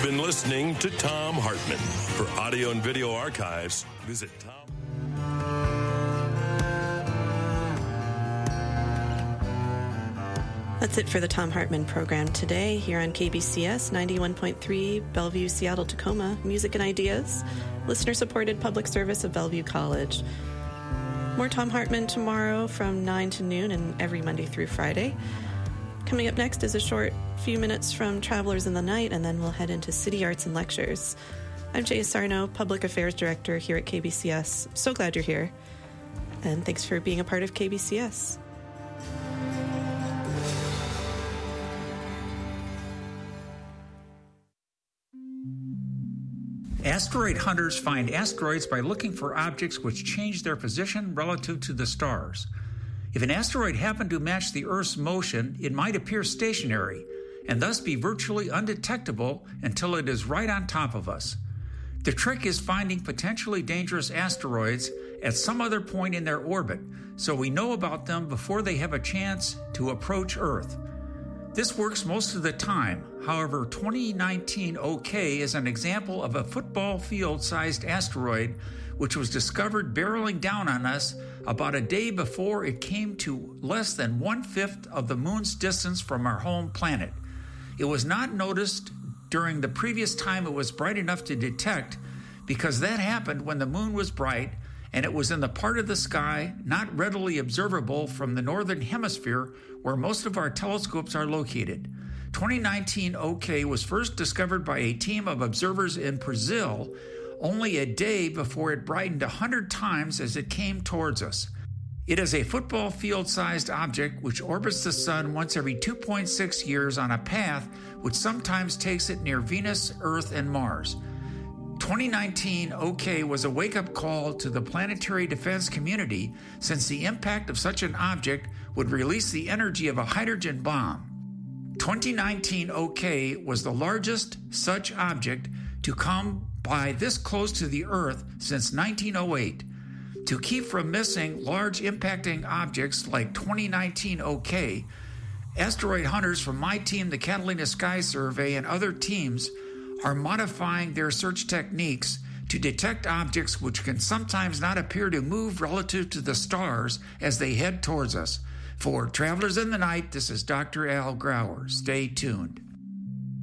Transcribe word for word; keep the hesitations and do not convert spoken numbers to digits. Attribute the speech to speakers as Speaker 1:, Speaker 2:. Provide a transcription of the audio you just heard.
Speaker 1: been listening to Thom Hartmann. For audio and video archives, visit Tom.
Speaker 2: That's it for the Thom Hartmann program today here on K B C S ninety-one point three, Bellevue, Seattle, Tacoma, Music and Ideas, listener-supported public service of Bellevue College. More Thom Hartmann tomorrow from nine to noon and every Monday through Friday. Coming up next is a short few minutes from Travelers in the Night, and then we'll head into City Arts and Lectures. I'm Jay Sarno, Public Affairs Director here at K B C S. So glad you're here, and thanks for being a part of K B C S.
Speaker 3: Asteroid hunters find asteroids by looking for objects which change their position relative to the stars. If an asteroid happened to match the Earth's motion, it might appear stationary and thus be virtually undetectable until it is right on top of us. The trick is finding potentially dangerous asteroids at some other point in their orbit, so we know about them before they have a chance to approach Earth. This works most of the time. However, twenty nineteen O K is an example of a football field-sized asteroid which was discovered barreling down on us about a day before it came to less than one-fifth of the moon's distance from our home planet. It was not noticed during the previous time it was bright enough to detect, because that happened when the moon was bright and it was in the part of the sky not readily observable from the northern hemisphere where most of our telescopes are located. twenty nineteen O K was first discovered by a team of observers in Brazil only a day before it brightened a hundred times as it came towards us. It is a football field-sized object which orbits the sun once every two point six years on a path which sometimes takes it near Venus, Earth, and Mars. twenty nineteen O K was a wake-up call to the planetary defense community, since the impact of such an object would release the energy of a hydrogen bomb. twenty nineteen O K was the largest such object to come by this close to the Earth since nineteen oh eight. To keep from missing large impacting objects like twenty nineteen O K, asteroid hunters from my team, the Catalina Sky Survey, and other teams are modifying their search techniques to detect objects which can sometimes not appear to move relative to the stars as they head towards us. For Travelers in the Night, this is Doctor Al Grauer. Stay tuned.